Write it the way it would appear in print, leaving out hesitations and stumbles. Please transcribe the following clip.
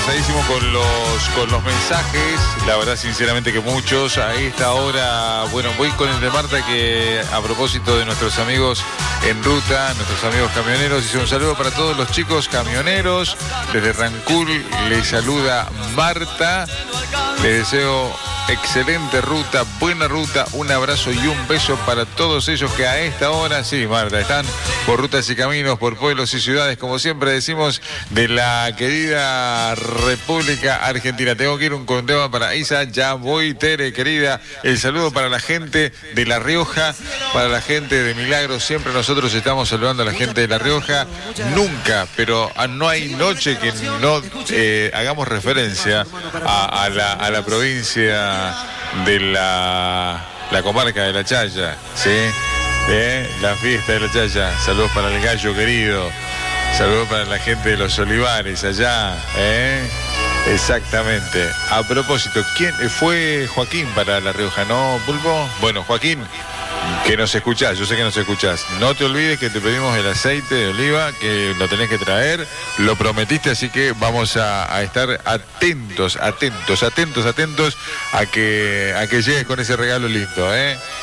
Con los mensajes, la verdad sinceramente que muchos a esta hora. Bueno, voy con el de Marta, que a propósito de nuestros amigos en ruta, nuestros amigos camioneros, dice un saludo para todos los chicos camioneros. Desde Rancul les saluda Marta, les deseo excelente ruta, buena ruta, un abrazo y un beso para todos ellos que a esta hora, sí, Marta, están por rutas y caminos, por pueblos y ciudades, como siempre decimos, de la querida República Argentina. Tengo que ir un conteo para Isa, ya voy, Tere, querida. El saludo para la gente de La Rioja, para la gente de Milagros. Siempre nosotros estamos saludando a la gente de La Rioja. Nunca, pero no hay noche que no hagamos referencia a la provincia de la comarca de La Chaya, ¿sí? La fiesta de La Chaya. Saludos para el gallo querido. Saludos para la gente de los Olivares allá, Exactamente. A propósito, ¿quién fue Joaquín para La Rioja, no, Pulpo? Bueno, Joaquín, que nos escuchás, yo sé que nos escuchás. No te olvides que te pedimos el aceite de oliva, que lo tenés que traer, lo prometiste, así que vamos a estar atentos a que llegues con ese regalo lindo,